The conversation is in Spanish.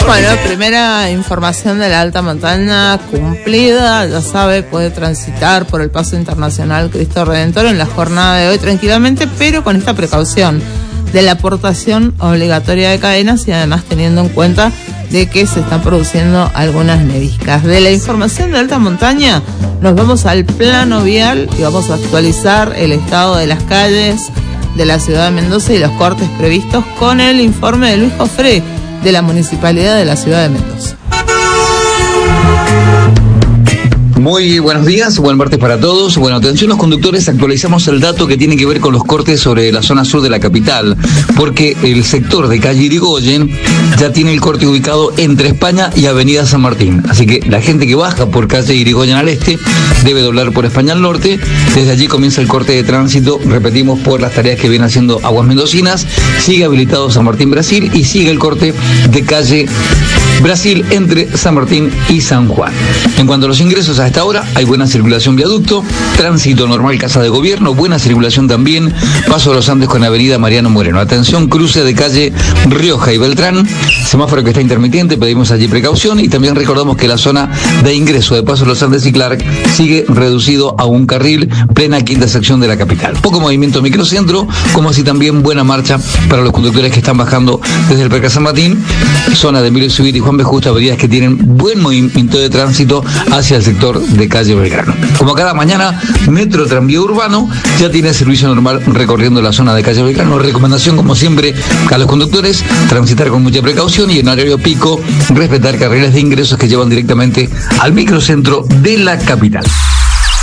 Bueno, primera información de la alta montaña cumplida, ya sabe, puede transitar por el paso internacional Cristo Redentor en la jornada de hoy tranquilamente, pero con esta precaución de la aportación obligatoria de cadenas y además teniendo en cuenta de que se están produciendo algunas neviscas. De la información de alta montaña nos vamos al plano vial y vamos a actualizar el estado de las calles de la ciudad de Mendoza y los cortes previstos con el informe de Luis Jofré de la Municipalidad de la Ciudad de Mendoza. Muy buenos días, buen martes para todos. Bueno, atención los conductores, actualizamos el dato que tiene que ver con los cortes sobre la zona sur de la capital, porque el sector de calle Irigoyen ya tiene el corte ubicado entre España y Avenida San Martín. Así que la gente que baja por calle Irigoyen al este debe doblar por España al norte. Desde allí comienza el corte de tránsito, repetimos, por las tareas que viene haciendo Aguas Mendocinas. Sigue habilitado San Martín Brasil y sigue el corte de calle Brasil entre San Martín y San Juan. En cuanto a los ingresos, a esta hora hay buena circulación viaducto, tránsito normal Casa de Gobierno, buena circulación también, paso de los Andes con Avenida Mariano Moreno. Atención, cruce de calle Rioja y Beltrán, semáforo que está intermitente, pedimos allí precaución y también recordamos que la zona de ingreso de paso de los Andes y Clark sigue reducido a un carril, plena quinta sección de la capital. Poco movimiento microcentro, como así también buena marcha para los conductores que están bajando desde el Parque San Martín, zona de Emilio Zubiri y Juan B. Justo, avenidas que tienen buen movimiento de tránsito hacia el sector de calle Belgrano. Como cada mañana, Metro Tranvía Urbano ya tiene servicio normal recorriendo la zona de calle Belgrano. Recomendación, como siempre, a los conductores, transitar con mucha precaución y en horario pico, respetar carriles de ingresos que llevan directamente al microcentro de la capital.